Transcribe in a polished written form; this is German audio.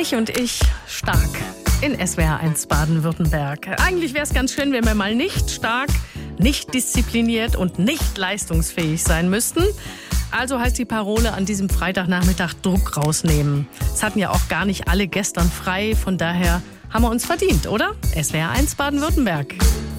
Ich und ich stark in SWR 1 Baden-Württemberg. Eigentlich wäre es ganz schön, wenn wir mal nicht stark, nicht diszipliniert und nicht leistungsfähig sein müssten. Also heißt die Parole an diesem Freitagnachmittag Druck rausnehmen. Es hatten ja auch gar nicht alle gestern frei, von daher haben wir uns verdient, oder? SWR 1 Baden-Württemberg.